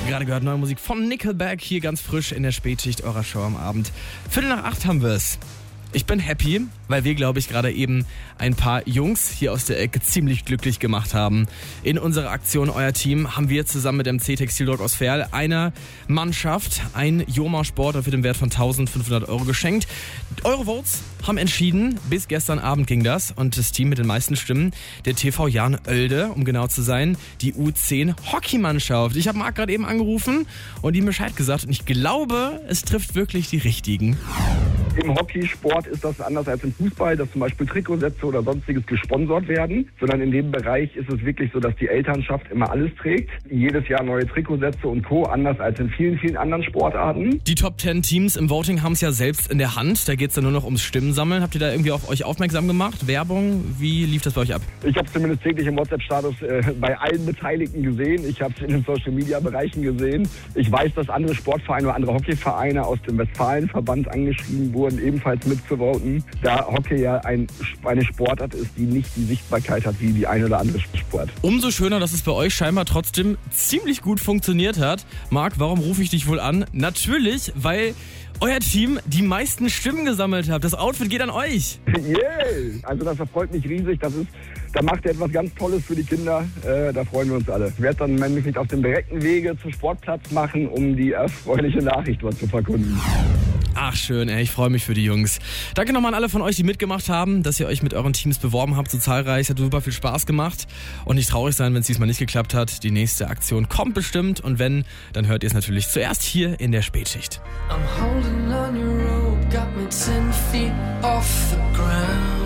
Gerade gehört neue Musik von Nickelback, hier ganz frisch in der Spätschicht eurer Show am Abend. 7:45 haben wir es. Ich bin happy, weil wir, glaube ich, gerade eben ein paar Jungs hier aus der Ecke ziemlich glücklich gemacht haben. In unserer Aktion Euer Team haben wir zusammen mit MC Textildruck aus Verl einer Mannschaft ein Joma-Sport für den Wert von 1.500 € geschenkt. Eure Votes haben entschieden, bis gestern Abend ging das, und das Team mit den meisten Stimmen, der TV Jan Oelde, um genau zu sein, die U10 Hockeymannschaft. Ich habe Marc gerade eben angerufen und ihm Bescheid gesagt und ich glaube, es trifft wirklich die Richtigen. Im Hockeysport ist das anders als im Fußball, dass zum Beispiel Trikotsätze oder sonstiges gesponsert werden, sondern in dem Bereich ist es wirklich so, dass die Elternschaft immer alles trägt. Jedes Jahr neue Trikotsätze und Co., anders als in vielen, vielen anderen Sportarten. Die Top 10 Teams im Voting haben es ja selbst in der Hand, da geht es dann nur noch ums Stimmensammeln. Habt ihr da irgendwie auf euch aufmerksam gemacht? Werbung? Wie lief das bei euch ab? Ich habe es zumindest täglich im WhatsApp-Status bei allen Beteiligten gesehen. Ich habe es in den Social-Media-Bereichen gesehen. Ich weiß, dass andere Sportvereine oder andere Hockeyvereine aus dem Westfalenverband angeschrieben wurden, ebenfalls mitzuvoten, da Hockey ja eine Sportart ist, die nicht die Sichtbarkeit hat wie die eine oder andere Sport. Umso schöner, dass es bei euch scheinbar trotzdem ziemlich gut funktioniert hat. Marc, warum rufe ich dich wohl an? Natürlich, weil euer Team die meisten Stimmen gesammelt hat. Das Outfit geht an euch. Yeah! Also das erfreut mich riesig. Da macht ihr etwas ganz Tolles für die Kinder. Da freuen wir uns alle. Ich werde dann nämlich auf dem direkten Wege zum Sportplatz machen, um die erfreuliche Nachricht dort zu verkünden. Ach schön, ey, ich freue mich für die Jungs. Danke nochmal an alle von euch, die mitgemacht haben, dass ihr euch mit euren Teams beworben habt, so zahlreich. Hat super viel Spaß gemacht. Und nicht traurig sein, wenn es diesmal nicht geklappt hat. Die nächste Aktion kommt bestimmt. Und wenn, dann hört ihr es natürlich zuerst hier in der Spätschicht. I'm holding on your rope, got me 10 feet off the ground.